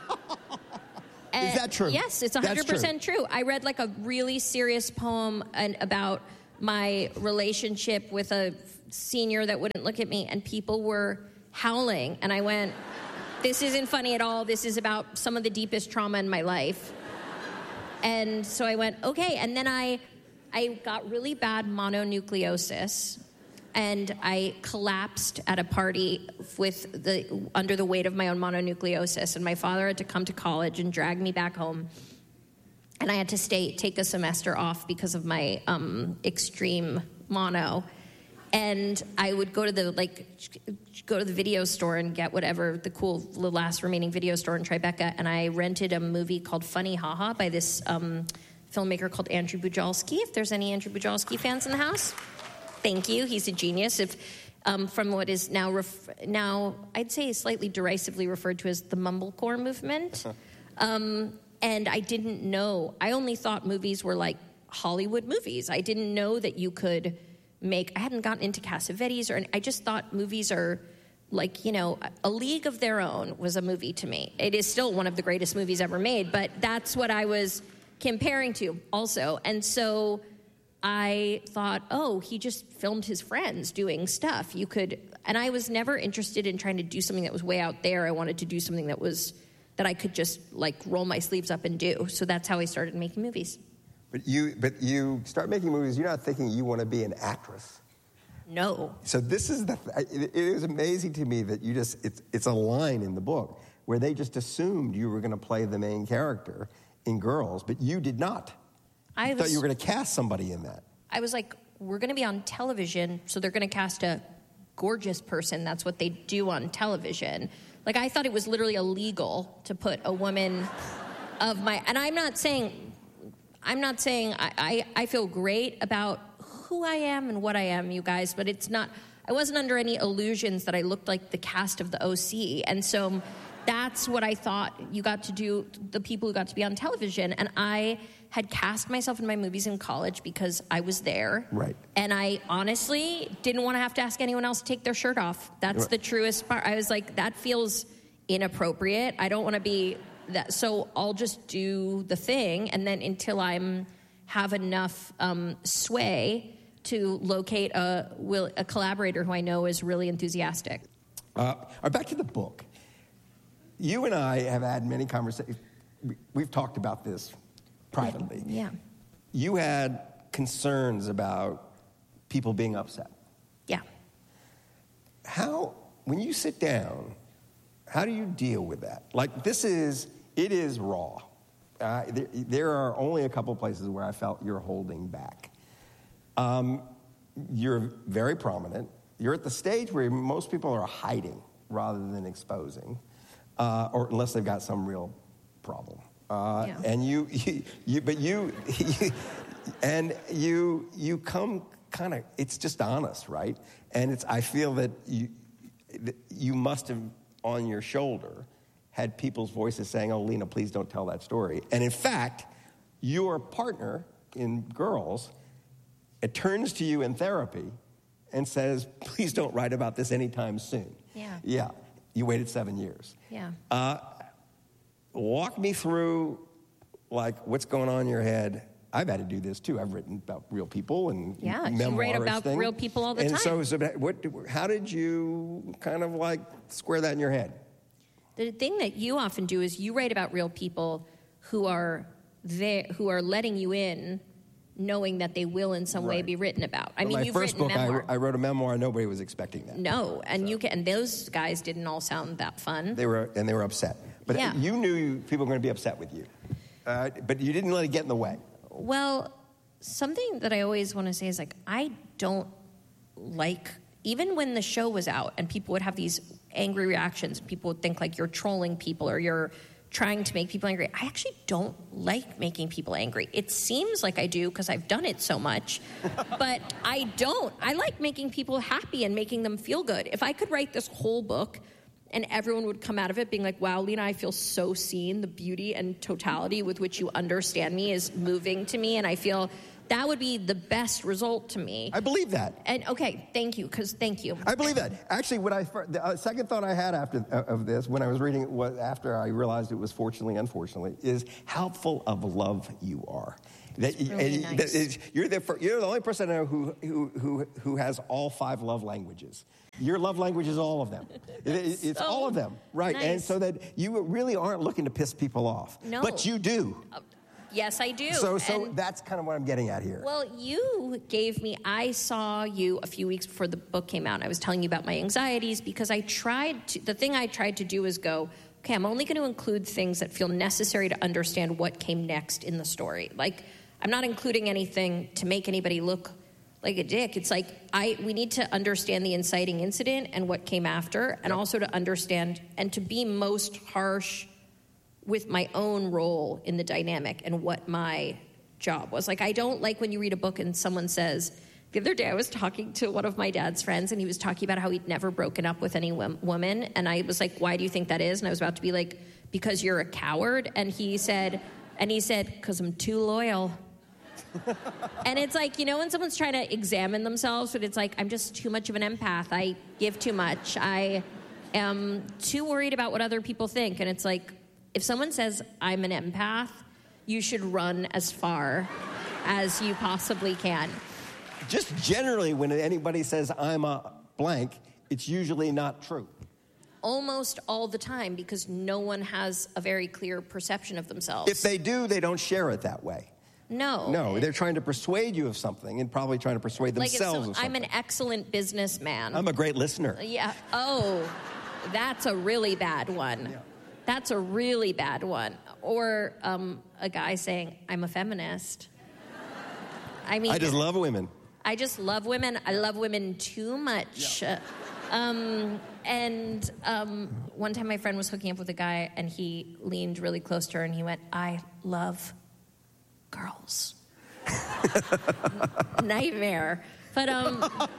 Speaker 1: And
Speaker 2: is that true?
Speaker 1: Yes, it's one hundred percent true. true. I read like a really serious poem and, about my relationship with a senior that wouldn't look at me, and people were howling. And I went, this isn't funny at all. This is about some of the deepest trauma in my life. And so I went, okay. And then I, I got really bad mononucleosis. And I collapsed at a party with the under the weight of my own mononucleosis. And my father had to come to college and drag me back home. And I had to stay, take a semester off because of my um, extreme mono. And I would go to the like, go to the video store and get whatever the cool, the last remaining video store in Tribeca. And I rented a movie called Funny Haha by this um, filmmaker called Andrew Bujalski. If there's any Andrew Bujalski fans in the house. Thank you. He's a genius. If um, from what is now ref- now I'd say slightly derisively referred to as the mumblecore movement. Um, and I didn't know. I only thought movies were like Hollywood movies. I didn't know that you could make. I hadn't gotten into Cassavetes, or I just thought movies are like, you know, A League of Their Own was a movie to me. It is still one of the greatest movies ever made, but that's what I was comparing to also. And so I thought, oh, he just filmed his friends doing stuff. You could, and I was never interested in trying to do something that was way out there. I wanted to do something that was, that I could just like roll my sleeves up and do. So that's how I started making movies.
Speaker 2: But you, but you start making movies, you're not thinking you want to be an actress.
Speaker 1: No. So
Speaker 2: this is the, it, it was amazing to me that you just, it's, it's a line in the book where they just assumed you were going to play the main character in Girls, but you did not. I was, thought you were going to cast somebody in that.
Speaker 1: I was like, we're going to be on television, so they're going to cast a gorgeous person. That's what they do on television. Like, I thought it was literally illegal to put a woman of my... And I'm not saying... I'm not saying... I, I, I feel great about who I am and what I am, you guys, but it's not... I wasn't under any illusions that I looked like the cast of the O C, and so that's what I thought you got to do, the people who got to be on television. And I had cast myself in my movies in college because I was there.
Speaker 2: Right.
Speaker 1: And I honestly didn't want to have to ask anyone else to take their shirt off. That's right. The truest part. I was like, that feels inappropriate. I don't want to be that. So I'll just do the thing. And then until I'm have enough um, sway to locate a, will, a collaborator who I know is really enthusiastic.
Speaker 2: Uh, back to the book. You and I have had many conversations. We've talked about this privately.
Speaker 1: Yeah.
Speaker 2: You had concerns about people being upset.
Speaker 1: Yeah.
Speaker 2: How, when you sit down, how do you deal with that? Like, this is, it is raw. Uh, there, there are only a couple places where I felt you're holding back. Um, you're very prominent. You're at the stage where most people are hiding rather than exposing, uh, or unless they've got some real problem. Uh,
Speaker 1: yeah.
Speaker 2: And you, you, you, but you, and you, you come kind of. It's just honest, right? And it's. I feel that you, that you must have on your shoulder had people's voices saying, "Oh, Lena, please don't tell that story." And in fact, your partner in Girls, it turns to you in therapy and says, "Please don't write about this anytime soon."
Speaker 1: Yeah.
Speaker 2: Yeah. You waited seven years.
Speaker 1: Yeah.
Speaker 2: Uh, walk me through, like, what's going on in your head. I've had to do this too. I've written about real people and
Speaker 1: yeah,
Speaker 2: memoirs.
Speaker 1: You write about
Speaker 2: thing.
Speaker 1: real people all the
Speaker 2: and
Speaker 1: time.
Speaker 2: And so, so what, how did you kind of like square that in your head?
Speaker 1: The thing that you often do is you write about real people who are there, who are letting you in, knowing that they will in some
Speaker 2: right.
Speaker 1: way be written about. I
Speaker 2: well,
Speaker 1: mean,
Speaker 2: my
Speaker 1: you've
Speaker 2: first
Speaker 1: written
Speaker 2: book,
Speaker 1: memoir.
Speaker 2: I, I wrote a memoir. Nobody was expecting that.
Speaker 1: No, and
Speaker 2: so.
Speaker 1: you can, and those guys didn't all sound that fun.
Speaker 2: They were, and they were upset. But
Speaker 1: yeah.
Speaker 2: you knew people were going to be upset with you, uh, but you didn't let it get in the way.
Speaker 1: Well, something that I always want to say is like I don't like, even when the show was out and people would have these angry reactions, people would think like you're trolling people or you're trying to make people angry. I actually don't like making people angry. It seems like I do because I've done it so much, but I don't. I like making people happy and making them feel good. If I could write this whole book and everyone would come out of it being like, wow, Lena, I feel so seen. The beauty and totality with which you understand me is moving to me, and I feel that would be the best result to me.
Speaker 2: I believe that.
Speaker 1: And okay, thank you, because thank you.
Speaker 2: I believe that. Actually, what I the uh, second thought I had after uh, of this, when I was reading it, was after I realized it was fortunately, unfortunately, is how full of love you are. That,
Speaker 1: really
Speaker 2: and,
Speaker 1: nice.
Speaker 2: that is, you're the you're the only person I know who who who who has all five love languages. Your love language is all of them. It, it's
Speaker 1: so
Speaker 2: all of them, right?
Speaker 1: nice.
Speaker 2: And so that you really aren't looking to piss people off,
Speaker 1: No.
Speaker 2: but you do.
Speaker 1: Uh, yes, I do.
Speaker 2: So, so
Speaker 1: And,
Speaker 2: that's kind of what I'm getting at here.
Speaker 1: well, you gave me, I saw you a few weeks before the book came out, and I was telling you about my anxieties because I tried to, the thing I tried to do is go, okay, I'm only going to include things that feel necessary to understand what came next in the story. Like, I'm not including anything to make anybody look like a dick. It's like, I we need to understand the inciting incident and what came after, and also to understand and to be most harsh with my own role in the dynamic and what my job was. Like, I don't like when you read a book and someone says, the other day I was talking to one of my dad's friends, and he was talking about how he'd never broken up with any wom- woman, and I was like, why do you think that is? And I was about to be like, because you're a coward. And he said, and he said, because I'm too loyal. And it's like, you know, when someone's trying to examine themselves, but it's like, I'm just too much of an empath. I give too much. I am too worried about what other people think. And it's like, if someone says I'm an empath, you should run as far as you possibly can.
Speaker 2: Just generally, when anybody says I'm a blank, it's usually not true.
Speaker 1: Almost all the time, because no one has a very clear perception of themselves.
Speaker 2: If they do, they don't share it that way.
Speaker 1: No.
Speaker 2: No, they're trying to persuade you of something and probably trying to persuade
Speaker 1: Like if
Speaker 2: themselves
Speaker 1: some,
Speaker 2: of something.
Speaker 1: I'm an excellent businessman.
Speaker 2: I'm a great listener.
Speaker 1: Yeah. Oh, that's a really bad one.
Speaker 2: Yeah.
Speaker 1: That's a really bad one. Or um, a guy saying, I'm a feminist. I mean,
Speaker 2: I just love women.
Speaker 1: I just love women. I love women too much.
Speaker 2: Yeah.
Speaker 1: Um, and um, one time my friend was hooking up with a guy, and he leaned really close to her, and he went, I love girls. Nightmare. But, um,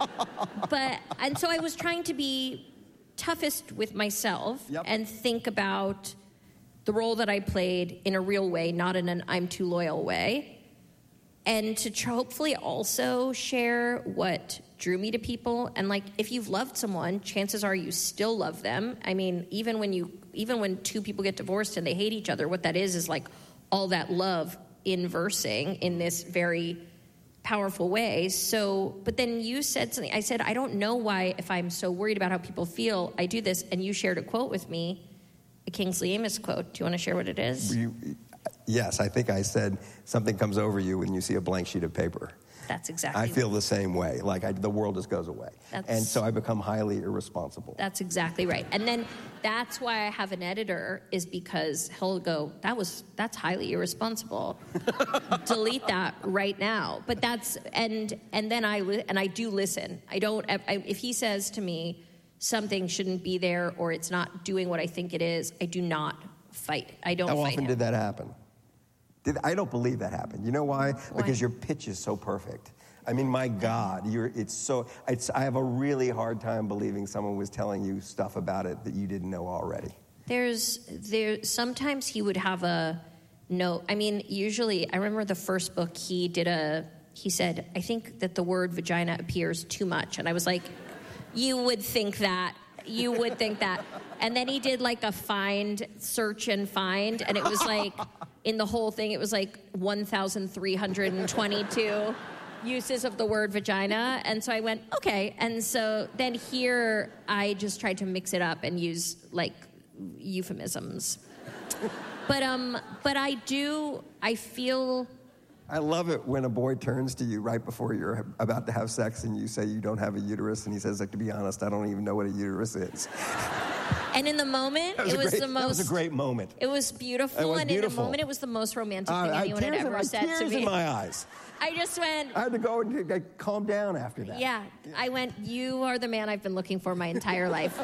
Speaker 1: but, and so I was trying to be toughest with myself
Speaker 2: Yep.
Speaker 1: and think about the role that I played in a real way, not in an I'm too loyal way. And to tr- hopefully also share what drew me to people. And like, if you've loved someone, chances are you still love them. I mean, even when you, even when two people get divorced and they hate each other, what that is is like all that love inversing in this very powerful way. So, but then you said something. I said, I don't know why, if I'm so worried about how people feel, I do this. And you shared a quote with me, a Kingsley Amis quote. Do you want to share what it is?
Speaker 2: You, yes, I think I said something comes over you when you see a blank sheet of paper.
Speaker 1: That's exactly
Speaker 2: I feel the same way. Like I, the world just goes away.
Speaker 1: That's-
Speaker 2: And so I become highly irresponsible.
Speaker 1: That's exactly right. And then that's why I have an editor, is because he'll go, that was, that's highly irresponsible. Delete that right now. But that's, and and then I, li- and I do listen. I don't, I, if he says to me something shouldn't be there or it's not doing what I think it is, I do not fight. I don't
Speaker 2: How
Speaker 1: fight
Speaker 2: often
Speaker 1: him.
Speaker 2: did that happen? Did, I don't believe that happened. You know why?
Speaker 1: Why?
Speaker 2: Because your pitch is so perfect. I mean, my God, you're, it's so, it's, I have a really hard time believing someone was telling you stuff about it that you didn't know already.
Speaker 1: There's, there, sometimes he would have a note. I mean, usually, I remember the first book he did a, he said, I think that the word vagina appears too much. And I was like, you would think that. You would think that. And then he did like a find, search and find. And it was like, in the whole thing, it was like one thousand three hundred twenty-two uses of the word vagina. And so I went, okay. And so then here, I just tried to mix it up and use like euphemisms. But um, but I do, I feel...
Speaker 2: I love it when a boy turns to you right before you're about to have sex and you say you don't have a uterus, and he says, like, to be honest, I don't even know what a uterus is.
Speaker 1: And in the moment,
Speaker 2: was
Speaker 1: it
Speaker 2: a
Speaker 1: was
Speaker 2: great-
Speaker 1: the most...
Speaker 2: That was a great moment.
Speaker 1: It was beautiful,
Speaker 2: It was
Speaker 1: and in
Speaker 2: beautiful.
Speaker 1: a moment, it was the most romantic
Speaker 2: Uh,
Speaker 1: thing
Speaker 2: I,
Speaker 1: anyone
Speaker 2: tears
Speaker 1: had
Speaker 2: in
Speaker 1: ever
Speaker 2: my,
Speaker 1: said to
Speaker 2: tears
Speaker 1: me.
Speaker 2: in my eyes.
Speaker 1: I just went,
Speaker 2: I had to go and like, calm down after that.
Speaker 1: yeah, I went, you are the man I've been looking for my entire life.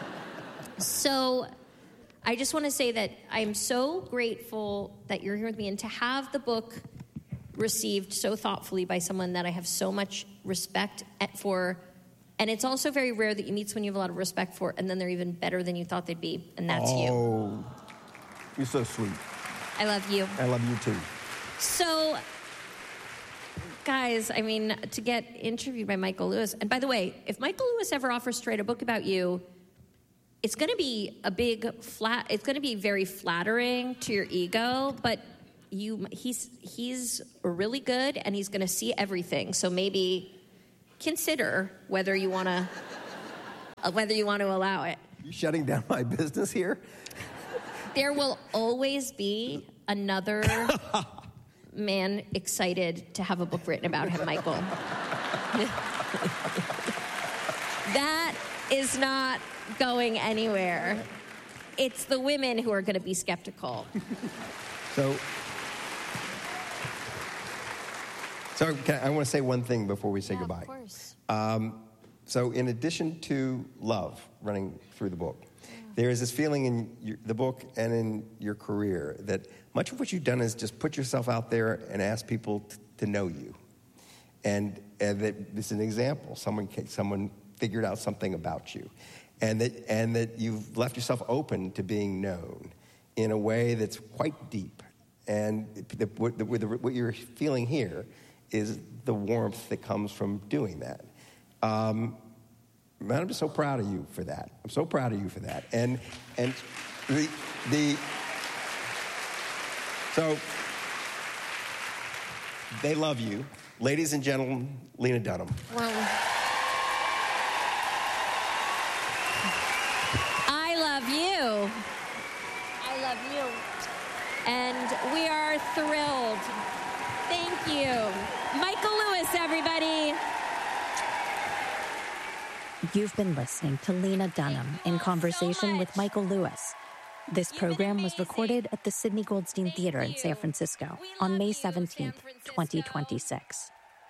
Speaker 1: So I just want to say that I'm so grateful that you're here with me, and to have the book received so thoughtfully by someone that I have so much respect at, for. And it's also very rare that you meet someone you have a lot of respect for, and then they're even better than you thought they'd be, and that's you.
Speaker 2: Oh, you're so sweet.
Speaker 1: I love you.
Speaker 2: I love you too.
Speaker 1: So guys, I mean, to get interviewed by Michael Lewis. And by the way, if Michael Lewis ever offers to write a book about you, it's going to be a big flat. It's going to be very flattering to your ego, but you, he's he's really good, and he's going to see everything. So maybe consider whether you want to whether you want to allow it.
Speaker 2: You shutting down my business here?
Speaker 1: There will always be another man excited to have a book written about him, Michael. That is not going anywhere. It's the women who are going to be skeptical.
Speaker 2: So, so can I, I want to say one thing before we say
Speaker 1: yeah,
Speaker 2: goodbye.
Speaker 1: Of course.
Speaker 2: Um, so in addition to love running through the book, yeah. there is this feeling in your, the book and in your career that much of what you've done is just put yourself out there and ask people t- to know you. And, and that it's an example. Someone someone figured out something about you. And that and that you've left yourself open to being known in a way that's quite deep. And the, what, the, what you're feeling here is the warmth that comes from doing that. Um, man, I'm just so proud of you for that. I'm so proud of you for that. And and the the so they love you, ladies and gentlemen. Lena Dunham.
Speaker 1: Well, I love you. I love you, and we are thrilled. Thank you, Michael Lewis, everybody.
Speaker 3: You've been listening to Lena Dunham in conversation
Speaker 1: so
Speaker 3: with Michael Lewis. This program was recorded at the Sidney Goldstein
Speaker 1: Thank
Speaker 3: Theater
Speaker 1: you.
Speaker 3: in San Francisco
Speaker 1: We
Speaker 3: on
Speaker 1: love
Speaker 3: May
Speaker 1: you,
Speaker 3: seventeenth,
Speaker 1: San Francisco.
Speaker 3: twenty twenty-six.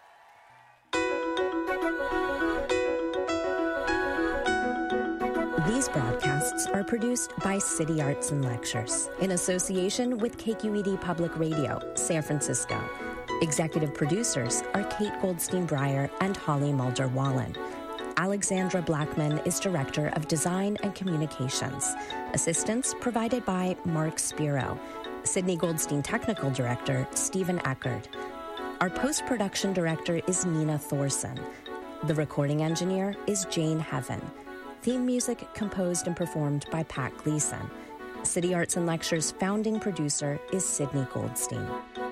Speaker 3: These broadcasts are produced by City Arts and Lectures in association with K Q E D Public Radio, San Francisco. Executive producers are Kate Goldstein-Breyer and Holly Mulder-Wallen. Alexandra Blackman is Director of Design and Communications. Assistance provided by Mark Spiro. Sidney Goldstein Technical Director, Stephen Eckerd. Our post-production director is Nina Thorson. The recording engineer is Jane Heaven. Theme music composed and performed by Pat Gleason. City Arts and Lectures founding producer is Sidney Goldstein.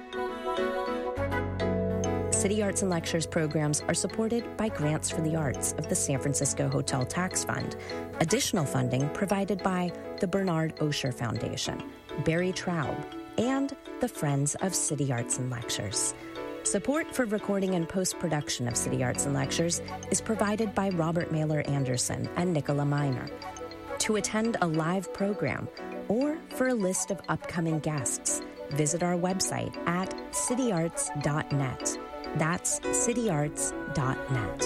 Speaker 3: City Arts and Lectures programs are supported by grants for the arts of the San Francisco Hotel Tax Fund. Additional funding provided by the Bernard Osher Foundation, Barry Traub, and the Friends of City Arts and Lectures. Support for recording and post-production of City Arts and Lectures is provided by Robert Mailer Anderson and Nicola Miner. To attend a live program or for a list of upcoming guests, visit our website at city arts dot net. That's city arts dot net.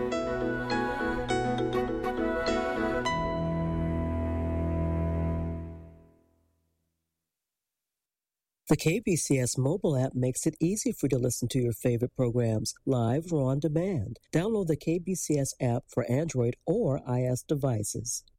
Speaker 4: The K B C S mobile app makes it easy for you to listen to your favorite programs live or on demand. Download the K B C S app for Android or iOS devices.